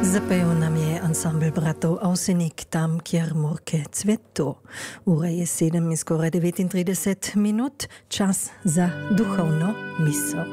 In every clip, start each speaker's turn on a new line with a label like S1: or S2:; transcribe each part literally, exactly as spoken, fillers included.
S1: Zapel nam je ansambl bratov Avsenik tam, kjer morke cveto. Ura je sedem in skoraj devetintrideset minut, čas za duhovno misel.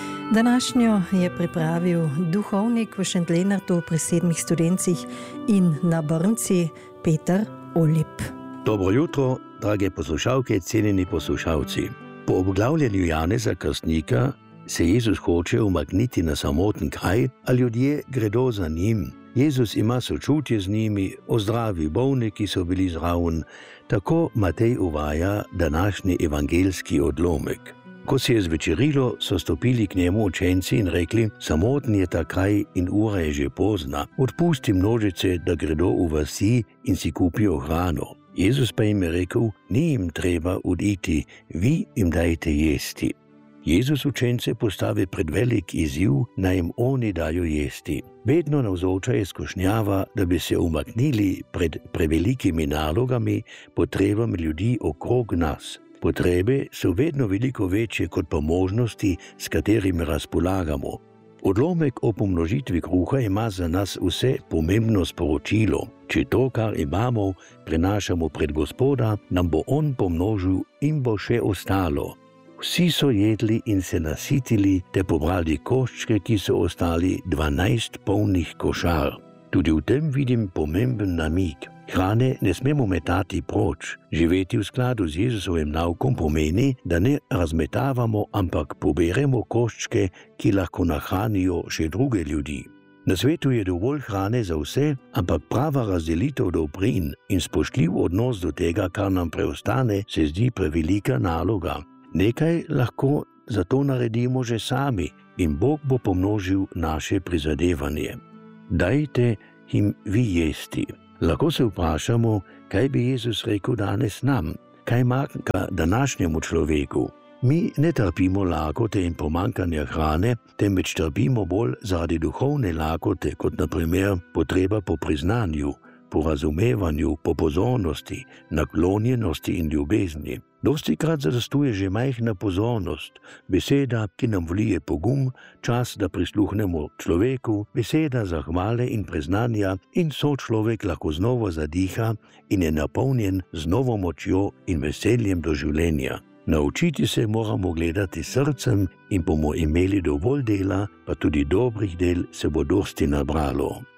S1: Današnjo je pripravil duhovnik v Šentlenartu pri sedmih studencih in na Brnci Peter Olip.
S2: Dobro jutro, drage poslušalke, cenjeni poslušalci. Po obglavljanju Janeza Krstnika se Jezus hoče umakniti na samoten kraj, a ljudje gredo za njim. Jezus ima sočutje z njimi, ozdravi bolne, ki so bili zraven. Tako Matej uvaja današnji evangelski odlomek. Ko se je zvečerilo, so stopili k njemu učenci in rekli: samoten je ta kraj in ura je že pozna. Odpusti množice, da gredo v vasi in si kupijo hrano. Jezus pa jim je rekel: ni jim treba oditi, vi jim dajte jesti. Jezus učence postavi pred velik izziv, naj jim oni dajo jesti. Vedno navzoča je skušnjava, da bi se umaknili pred prevelikimi nalogami, potrebami ljudi okrog nas. Potrebe so vedno veliko večje kot pa možnosti, s katerimi razpolagamo. Odlomek o pomnožitvi kruha ima za nas vse pomembno sporočilo. Če to, kar imamo, prenašamo pred Gospoda, nam bo On pomnožil in bo še ostalo. Vsi so jedli in se nasitili, te pobrali koščke, ki so ostali dvanajst polnih košar. Tudi v tem vidim pomemben namig. Hrane ne smemo metati proč. Živeti v skladu z Jezusovim naukom pomeni, da ne razmetavamo, ampak poberemo koščke, ki lahko nahranijo še druge ljudi. Na svetu je dovolj hrane za vse, ampak prava razdelitev dobrin in spoštljiv odnos do tega, kar nam preostane, se zdi prevelika naloga. Nekaj lahko zato naredimo že sami in Bog bo pomnožil naše prizadevanje. Dajte jim vi jesti. Lahko se vprašamo, kaj bi Jezus rekel danes nam, kaj manjka današnjemu človeku. Mi ne trpimo lakote in pomankanja hrane, temveč trpimo bolj zaradi duhovne lakote, kot na primer potreba po priznanju, po razumevanju, po pozornosti, naklonjenosti in ljubezni. Dostikrat zadostuje že majhna pozornost, beseda, ki nam vlije pogum, čas, da prisluhnemo človeku, beseda zahvale in priznanja in sočlovek lahko znova zadiha in je napolnjen z novo močjo in veseljem do življenja. Naučiti se moramo gledati srcem in bomo imeli dovolj dela, pa tudi dobrih del se bo dosti nabralo.